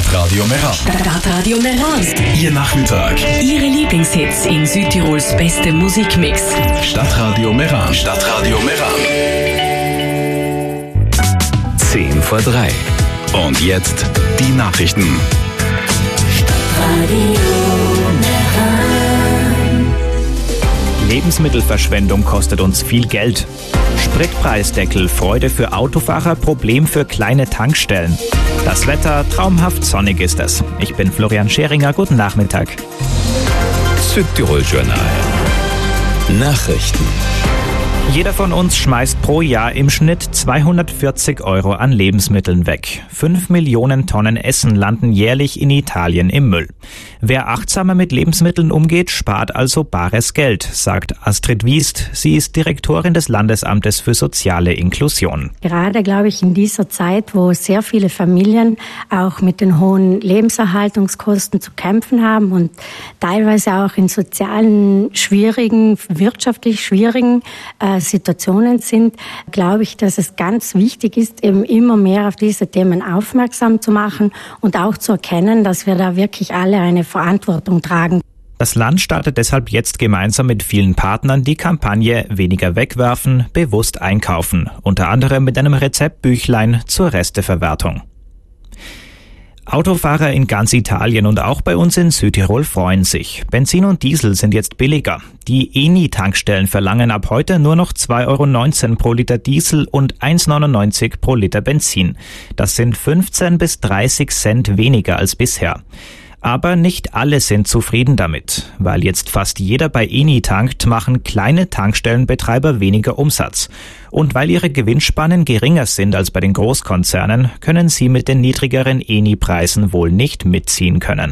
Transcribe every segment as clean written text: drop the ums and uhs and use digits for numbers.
Stadtradio Meran. Stadtradio Meran. Ihr Nachmittag. Ihre Lieblingshits in Südtirols beste Musikmix. Stadtradio Meran. Stadtradio Meran. 10 vor 3. Und jetzt die Nachrichten. Stadtradio Meran. Lebensmittelverschwendung kostet uns viel Geld. Spritpreisdeckel, Freude für Autofahrer, Problem für kleine Tankstellen. Das Wetter, traumhaft sonnig ist es. Ich bin Florian Scheringer, guten Nachmittag. Südtirol Journal. Nachrichten. Jeder von uns schmeißt pro Jahr im Schnitt 240 € an Lebensmitteln weg. 5 Millionen Tonnen Essen landen jährlich in Italien im Müll. Wer achtsamer mit Lebensmitteln umgeht, spart also bares Geld, sagt Astrid Wiest. Sie ist Direktorin des Landesamtes für soziale Inklusion. Gerade, glaube ich, in dieser Zeit, wo sehr viele Familien auch mit den hohen Lebenserhaltungskosten zu kämpfen haben und teilweise auch in sozialen schwierigen, wirtschaftlich schwierigen Situationen sind, glaube ich, dass es ganz wichtig ist, eben immer mehr auf diese Themen aufmerksam zu machen und auch zu erkennen, dass wir da wirklich alle eine Verantwortung tragen. Das Land startet deshalb jetzt gemeinsam mit vielen Partnern die Kampagne Weniger wegwerfen, bewusst einkaufen, unter anderem mit einem Rezeptbüchlein zur Resteverwertung. Autofahrer in ganz Italien und auch bei uns in Südtirol freuen sich. Benzin und Diesel sind jetzt billiger. Die Eni-Tankstellen verlangen ab heute nur noch 2,19 € pro Liter Diesel und 1,99 € pro Liter Benzin. Das sind 15 bis 30 Cent weniger als bisher. Aber nicht alle sind zufrieden damit. Weil jetzt fast jeder bei Eni tankt, machen kleine Tankstellenbetreiber weniger Umsatz. Und weil ihre Gewinnspannen geringer sind als bei den Großkonzernen, können sie mit den niedrigeren Eni-Preisen wohl nicht mitziehen können.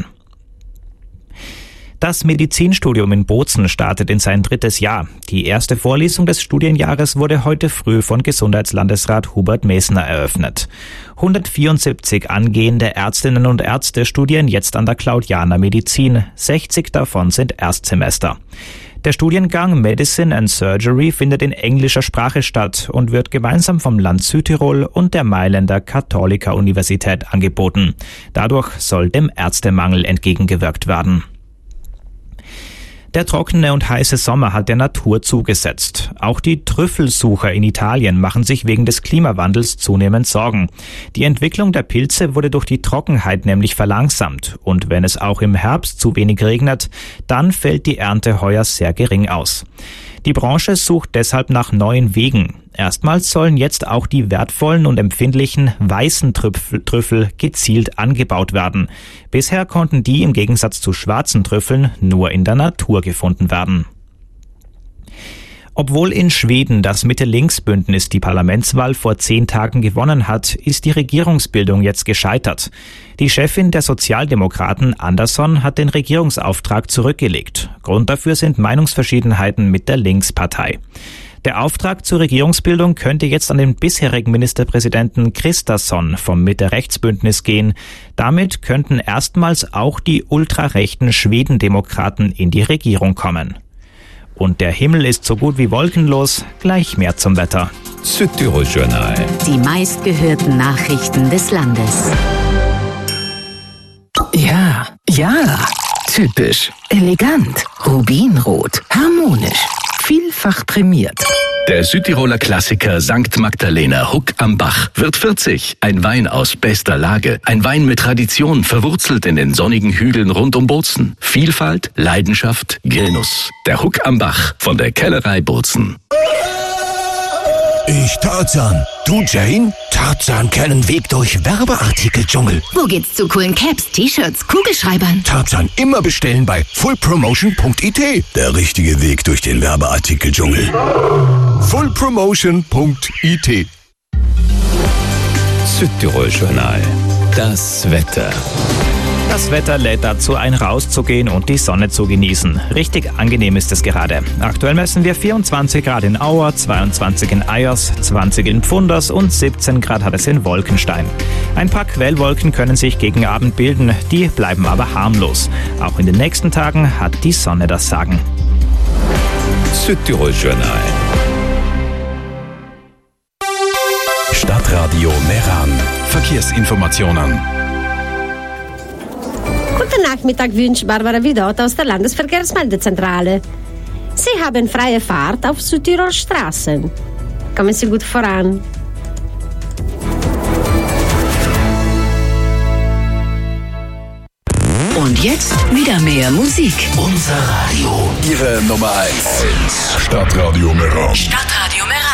Das Medizinstudium in Bozen startet in sein 3. Jahr. Die erste Vorlesung des Studienjahres wurde heute früh von Gesundheitslandesrat Hubert Mesner eröffnet. 174 angehende Ärztinnen und Ärzte studieren jetzt an der Claudiana Medizin. 60 davon sind Erstsemester. Der Studiengang Medicine and Surgery findet in englischer Sprache statt und wird gemeinsam vom Land Südtirol und der Mailänder Katholika-Universität angeboten. Dadurch soll dem Ärztemangel entgegengewirkt werden. Der trockene und heiße Sommer hat der Natur zugesetzt. Auch die Trüffelsucher in Italien machen sich wegen des Klimawandels zunehmend Sorgen. Die Entwicklung der Pilze wurde durch die Trockenheit nämlich verlangsamt. Und wenn es auch im Herbst zu wenig regnet, dann fällt die Ernte heuer sehr gering aus. Die Branche sucht deshalb nach neuen Wegen. Erstmals sollen jetzt auch die wertvollen und empfindlichen weißen Trüffel gezielt angebaut werden. Bisher konnten die im Gegensatz zu schwarzen Trüffeln nur in der Natur gefunden werden. Obwohl in Schweden das Mitte-Links-Bündnis die Parlamentswahl vor 10 Tagen gewonnen hat, ist die Regierungsbildung jetzt gescheitert. Die Chefin der Sozialdemokraten, Andersson, hat den Regierungsauftrag zurückgelegt. Grund dafür sind Meinungsverschiedenheiten mit der Linkspartei. Der Auftrag zur Regierungsbildung könnte jetzt an den bisherigen Ministerpräsidenten Kristersson vom Mitte-Rechts-Bündnis gehen. Damit könnten erstmals auch die ultrarechten Schwedendemokraten in die Regierung kommen. Und der Himmel ist so gut wie wolkenlos. Gleich mehr zum Wetter. Südtirol Journal. Die meistgehörten Nachrichten des Landes. Ja, typisch, elegant, rubinrot, harmonisch, vielfach prämiert. Der Südtiroler Klassiker St. Magdalena Huck am Bach wird 40. Ein Wein aus bester Lage. Ein Wein mit Tradition, verwurzelt in den sonnigen Hügeln rund um Bozen. Vielfalt, Leidenschaft, Genuss. Der Huck am Bach von der Kellerei Bozen. Ich Tarzan. Du Jane? Tarzan kennen Weg durch Werbeartikeldschungel. Wo geht's zu coolen Caps, T-Shirts, Kugelschreibern? Tarzan immer bestellen bei fullpromotion.it. Der richtige Weg durch den Werbeartikeldschungel. fullpromotion.it. Südtirol Journal. Das Wetter. Das Wetter lädt dazu ein, rauszugehen und die Sonne zu genießen. Richtig angenehm ist es gerade. Aktuell messen wir 24 Grad in Auer, 22 in Eyers, 20 in Pfunders und 17 Grad hat es in Wolkenstein. Ein paar Quellwolken können sich gegen Abend bilden, die bleiben aber harmlos. Auch in den nächsten Tagen hat die Sonne das Sagen. Südtirol Journal. Stadtradio Meran. Verkehrsinformationen. Guten Nachmittag wünscht Barbara Vidot aus der Landesverkehrsmeldezentrale. Sie haben freie Fahrt auf Südtirol Straßen. Kommen Sie gut voran. Und jetzt wieder mehr Musik. Unser Radio. Ihre Nummer 1. Stadtradio Meran. Stadtradio Meran.